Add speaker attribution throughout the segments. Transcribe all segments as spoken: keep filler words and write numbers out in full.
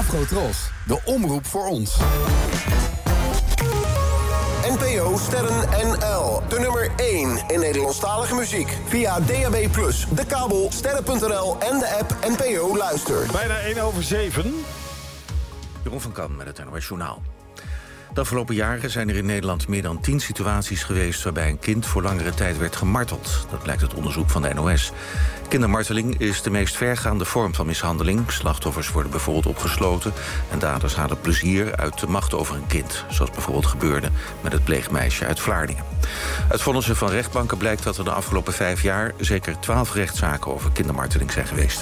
Speaker 1: Afrotros, de omroep voor ons.
Speaker 2: N P O Sterren N L. De nummer één in Nederlandstalige muziek. Via D A B plus, de kabel, sterren punt n l en de app N P O Luister.
Speaker 3: Bijna één over zeven.
Speaker 4: Jeroen van Kan met het N O S Journaal. De afgelopen jaren zijn er in Nederland meer dan tien situaties geweest waarbij een kind voor langere tijd werd gemarteld. Dat blijkt uit onderzoek van de N O S. Kindermarteling is de meest vergaande vorm van mishandeling. Slachtoffers worden bijvoorbeeld opgesloten en daders halen plezier uit de macht over een kind. Zoals bijvoorbeeld gebeurde met het pleegmeisje uit Vlaardingen. Uit vonnissen van rechtbanken blijkt dat er de afgelopen vijf jaar zeker twaalf rechtszaken over kindermarteling zijn geweest.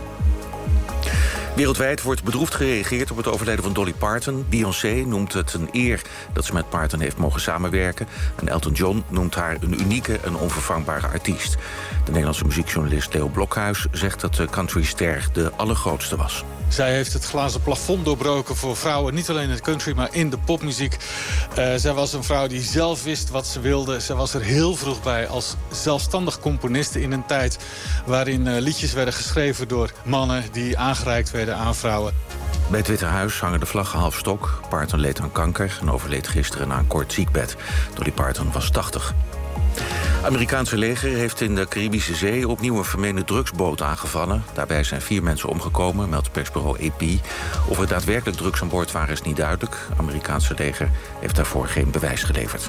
Speaker 4: Wereldwijd wordt bedroefd gereageerd op het overlijden van Dolly Parton. Beyoncé noemt het een eer dat ze met Parton heeft mogen samenwerken. En Elton John noemt haar een unieke en onvervangbare artiest. De Nederlandse muziekjournalist Leo Blokhuis zegt dat de countryster de allergrootste was.
Speaker 5: Zij heeft het glazen plafond doorbroken voor vrouwen. Niet alleen in de country, maar in de popmuziek. Uh, zij was een vrouw die zelf wist wat ze wilde. Zij was er heel vroeg bij als zelfstandig componiste in een tijd waarin uh, liedjes werden geschreven door mannen die aangereikt werden aan vrouwen.
Speaker 4: Bij het Witte Huis hangen de vlaggen half stok. Parton leed aan kanker en overleed gisteren na een kort ziekbed. Dolly Parton was tachtig. Het Amerikaanse leger heeft in de Caribische Zee opnieuw een vermeende drugsboot aangevallen. Daarbij zijn vier mensen omgekomen, meldt persbureau A P. Of er daadwerkelijk drugs aan boord waren is niet duidelijk. Het Amerikaanse leger heeft daarvoor geen bewijs geleverd.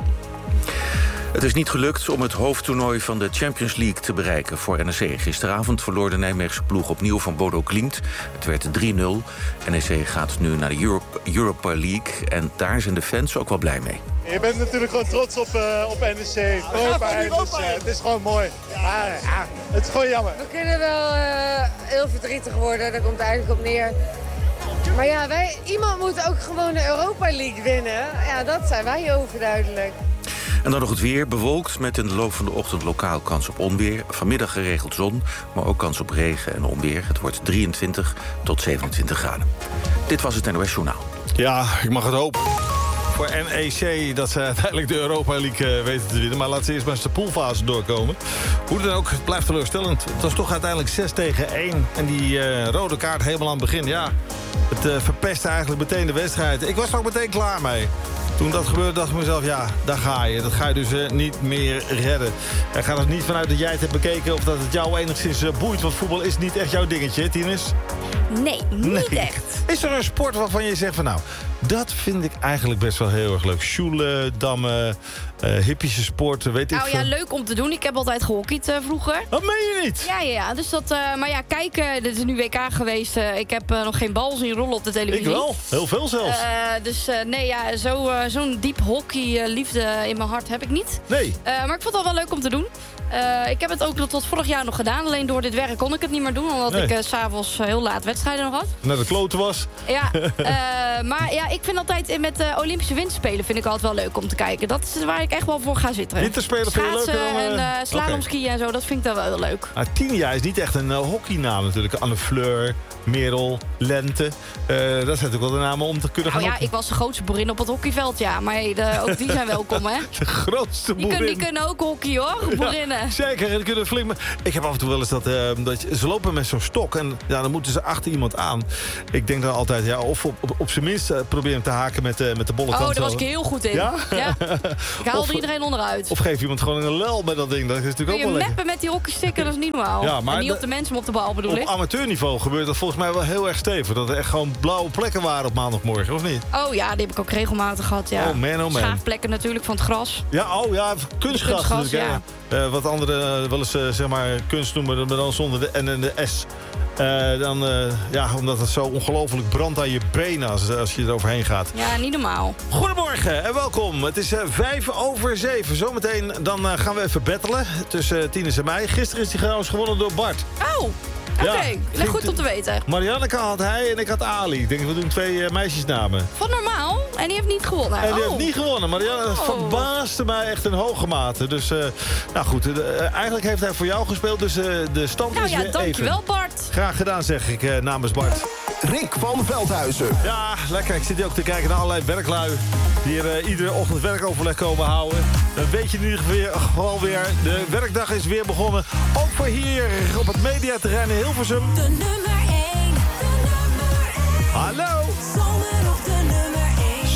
Speaker 4: Het is niet gelukt om het hoofdtoernooi van de Champions League te bereiken voor N E C. Gisteravond verloor de Nijmeegse ploeg opnieuw van Bodo Glimt. Het werd drie nul. N E C gaat nu naar de Europe, Europa League en daar zijn de fans ook wel blij mee.
Speaker 6: Je bent natuurlijk gewoon trots op, uh, op N E C. Europa, ja, dus, uh, het is gewoon mooi. Ja, ja, het is gewoon jammer.
Speaker 7: We kunnen wel uh, heel verdrietig worden, daar komt het eigenlijk op neer. Maar ja, wij, iemand moet ook gewoon de Europa League winnen. Ja, dat zijn wij overduidelijk.
Speaker 4: En dan nog het weer, bewolkt met in de loop van de ochtend lokaal kans op onweer. Vanmiddag geregeld zon, maar ook kans op regen en onweer. Het wordt drieëntwintig tot zevenentwintig graden. Dit was het N O S Journaal.
Speaker 3: Ja, ik mag het hopen voor N E C dat ze uiteindelijk de Europa League uh, weten te winnen. Maar laten ze eerst maar eens de poolfase doorkomen. Hoe dan ook, het blijft teleurstellend. Het was toch uiteindelijk zes tegen één. En die uh, rode kaart helemaal aan het begin, ja, het uh, verpestte eigenlijk meteen de wedstrijd. Ik was er ook meteen klaar mee. Toen dat gebeurde, dacht ik mezelf, ja, daar ga je. Dat ga je dus uh, niet meer redden. Er gaat er niet vanuit dat jij het hebt bekeken of dat het jou enigszins uh, boeit. Want voetbal is niet echt jouw dingetje, Tines?
Speaker 8: Nee, niet nee. echt.
Speaker 3: Is er een sport waarvan je zegt van nou, dat vind ik eigenlijk best wel heel erg leuk. Sjoelen, dammen, uh, hippische sporten, weet
Speaker 8: nou,
Speaker 3: ik
Speaker 8: veel.
Speaker 3: Nou
Speaker 8: ja, leuk om te doen. Ik heb altijd gehockeyd uh, vroeger.
Speaker 3: Dat meen je niet?
Speaker 8: Ja, ja, ja. Dus dat, uh, maar ja, kijken, dit is nu W K geweest. Uh, ik heb uh, nog geen bal zien rollen op de televisie.
Speaker 3: Ik wel, heel veel zelfs.
Speaker 8: Uh, dus uh, nee, ja, zo, uh, zo'n diep hockey uh, liefde in mijn hart heb ik niet.
Speaker 3: Nee.
Speaker 8: Uh, maar ik vond het al wel leuk om te doen. Uh, ik heb het ook tot vorig jaar nog gedaan. Alleen door dit werk kon ik het niet meer doen. Omdat nee. ik uh, 's avonds uh, heel laat wedstrijden nog had.
Speaker 3: Naar de kloten was.
Speaker 8: Ja, uh, maar ja, ik vind altijd met de uh, Olympische Winterspelen vind ik altijd wel leuk om te kijken. Dat is waar ik echt wel voor ga zitten.
Speaker 3: Winterspelen vind je leuker dan...
Speaker 8: Uh, en uh, slalomskiën okay. en zo, dat vind ik dan wel heel leuk.
Speaker 3: Ah, Tinia is niet echt een uh, hockeynaam natuurlijk. Anne Fleur, Merel, Lente. Uh, dat zijn natuurlijk wel de namen om te kunnen
Speaker 8: nou
Speaker 3: gaan...
Speaker 8: ja, op... ik was de grootste boerin op het hockeyveld, ja. Maar hey, de, ook die zijn welkom, hè.
Speaker 3: De grootste boerin.
Speaker 8: Die, kun, die kunnen ook hockey, hoor, boerinnen. Ja,
Speaker 3: zeker, die kunnen flink... Ik heb af en toe wel eens dat... Uh, dat je, ze lopen met zo'n stok en ja, dan moeten ze achter iemand aan. Ik denk dan altijd, ja, of op, op, op zijn minst uh, proberen te haken met, uh, met de bolle kant.
Speaker 8: Oh, daar was ik heel goed in.
Speaker 3: Ja?
Speaker 8: Ja. Ik haalde of, iedereen onderuit.
Speaker 3: Of geef iemand gewoon een lel met dat ding. Dat is natuurlijk
Speaker 8: kun
Speaker 3: ook
Speaker 8: je
Speaker 3: wel
Speaker 8: meppen
Speaker 3: lekker.
Speaker 8: met die hockeysticker, dat is niet normaal. Ja, maar en niet de, op de mensen, maar op de bal bedoel
Speaker 3: op
Speaker 8: ik.
Speaker 3: Op amateurniveau gebeurt dat volgens mij wel heel erg stevig. Dat er echt gewoon blauwe plekken waren op maandagmorgen, of niet?
Speaker 8: Oh ja, die heb ik ook regelmatig gehad, ja.
Speaker 3: Oh man, oh man.
Speaker 8: Schaafplekken natuurlijk van het gras.
Speaker 3: Ja, oh ja, kunstgras, kunstgras natuurlijk. Ja. Uh, wat anderen uh, wel eens uh, zeg maar kunst noemen, maar dan zonder de N en de S. Uh, dan, uh, ja, omdat het zo ongelooflijk brandt aan je benen als, als je er overheen gaat.
Speaker 8: Ja, niet normaal.
Speaker 3: Goedemorgen en welkom. Het is uh, vijf over zeven. Zometeen dan uh, gaan we even battelen tussen uh, Tines en mij. Gisteren is die trouwens gewonnen door Bart.
Speaker 8: Oh! Oké, okay. ja, goed om te weten.
Speaker 3: Marianneke had hij en ik had Ali. Ik denk, we doen twee uh, meisjesnamen.
Speaker 8: Van normaal. En die heeft niet gewonnen.
Speaker 3: En die
Speaker 8: oh.
Speaker 3: heeft niet gewonnen. Marianne oh. verbaasde mij echt in hoge mate. Dus, uh, nou goed. Uh, eigenlijk heeft hij voor jou gespeeld. Dus uh, de stand
Speaker 8: nou,
Speaker 3: is
Speaker 8: ja,
Speaker 3: weer even.
Speaker 8: Dankjewel, Bart.
Speaker 3: Graag gedaan, zeg ik uh, namens Bart.
Speaker 2: Rick van Veldhuizen.
Speaker 3: Ja, lekker. Ik zit hier ook te kijken naar allerlei werklui. Die er uh, iedere ochtend werkoverleg komen houden. Dan weet je in ieder geval weer. De werkdag is weer begonnen. Ook voor hier op het mediaterrein in Hilversum.
Speaker 9: De nummer één. De nummer één.
Speaker 3: Hallo.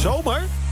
Speaker 3: Zomer?